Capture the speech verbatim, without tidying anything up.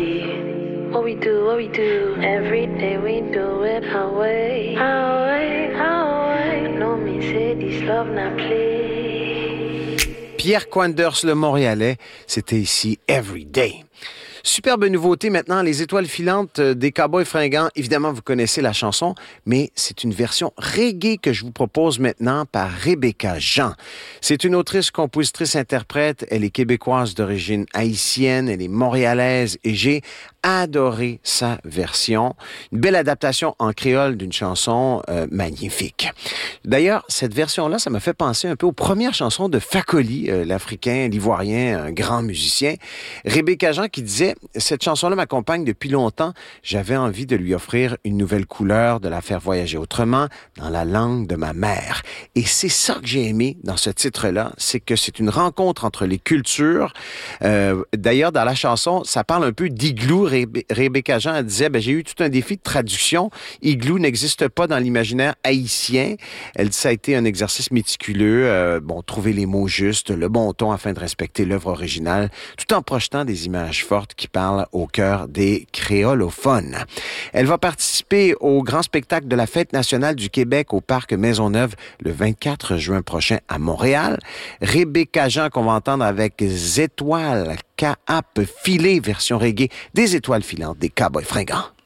easy. What we do, what we do. Every day we do it our way. Our way, our way. No me say this love not play. Pierre Quanders, le Montréalais, c'était ici Every Day. Superbe nouveauté maintenant, les étoiles filantes des Cowboys Fringants. Évidemment, vous connaissez la chanson, mais c'est une version reggae que je vous propose maintenant par Rebecca Jean. C'est une autrice, compositrice, interprète. Elle est québécoise d'origine haïtienne, elle est montréalaise et j'ai adoré sa version. Une belle adaptation en créole d'une chanson euh, magnifique. D'ailleurs, cette version-là, ça m'a fait penser un peu aux premières chansons de Fakoli, euh, l'Africain, l'Ivoirien, un grand musicien. Rebecca Jean qui disait « Cette chanson-là m'accompagne depuis longtemps. J'avais envie de lui offrir une nouvelle couleur, de la faire voyager autrement, dans la langue de ma mère. » Et c'est ça que j'ai aimé dans ce titre-là, c'est que c'est une rencontre entre les cultures. Euh, d'ailleurs, dans la chanson, ça parle un peu d'igloo. Rebecca Jean elle disait, ben, j'ai eu tout un défi de traduction. Igloo n'existe pas dans l'imaginaire haïtien. Elle dit, ça a été un exercice méticuleux. Euh, bon, trouver les mots justes, le bon ton afin de respecter l'œuvre originale, tout en projetant des images fortes qui parlent au cœur des créolophones. Elle va participer au grand spectacle de la Fête nationale du Québec au Parc Maisonneuve le vingt-quatre juin prochain à Montréal. Rebecca Jean qu'on va entendre avec Étoiles K-Ap Filé, version reggae des étoiles filantes des Cowboys Fringants.